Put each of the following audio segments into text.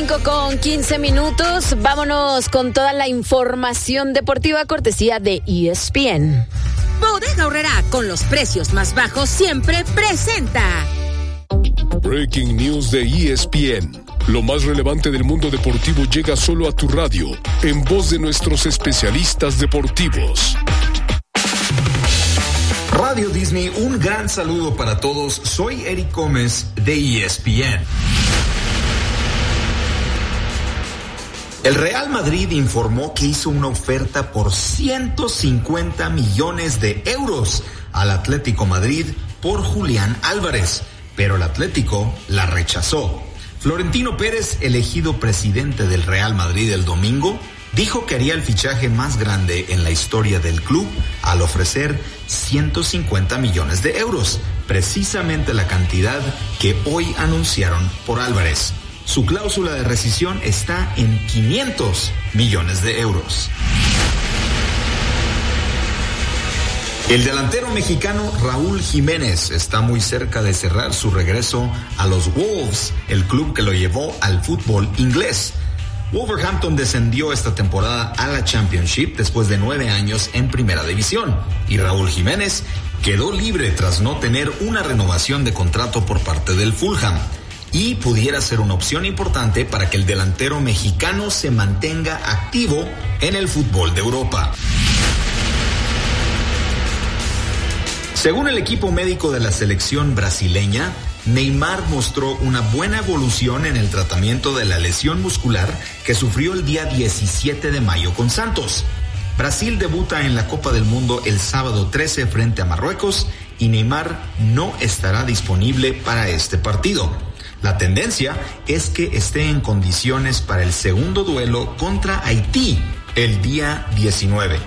5:15. Vámonos con toda la información deportiva cortesía de ESPN. Bodega Aurrerá, con los precios más bajos siempre presenta Breaking News de ESPN. Lo más relevante del mundo deportivo llega solo a tu radio, en voz de nuestros especialistas deportivos. Radio Disney, un gran saludo para todos. Soy Eric Gómez de ESPN. El Real Madrid informó que hizo una oferta por 150 millones de euros al Atlético Madrid por Julián Álvarez, pero el Atlético la rechazó. Florentino Pérez, elegido presidente del Real Madrid el domingo, dijo que haría el fichaje más grande en la historia del club al ofrecer 150 millones de euros, precisamente la cantidad que hoy anunciaron por Álvarez. Su cláusula de rescisión está en 500 millones de euros. El delantero mexicano Raúl Jiménez está muy cerca de cerrar su regreso a los Wolves, el club que lo llevó al fútbol inglés. Wolverhampton descendió esta temporada a la Championship después de 9 años en Primera División, y Raúl Jiménez quedó libre tras no tener una renovación de contrato por parte del Fulham, y pudiera ser una opción importante para que el delantero mexicano se mantenga activo en el fútbol de Europa. Según el equipo médico de la selección brasileña, Neymar mostró una buena evolución en el tratamiento de la lesión muscular que sufrió el día 17 de mayo con Santos. Brasil debuta en la Copa del Mundo el sábado 13 frente a Marruecos y Neymar no estará disponible para este partido. La tendencia es que esté en condiciones para el segundo duelo contra Haití el día 19.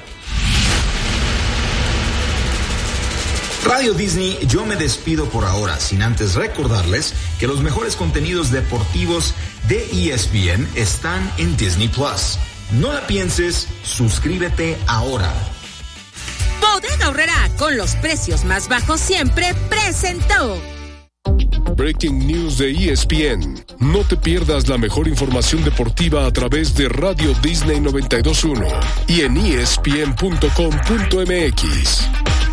Radio Disney, yo me despido por ahora, sin antes recordarles que los mejores contenidos deportivos de ESPN están en Disney Plus. No la pienses, suscríbete ahora. Bodega Aurrerá, con los precios más bajos siempre presentó Breaking News de ESPN. No te pierdas la mejor información deportiva a través de Radio Disney 92.1 y en ESPN.com.mx.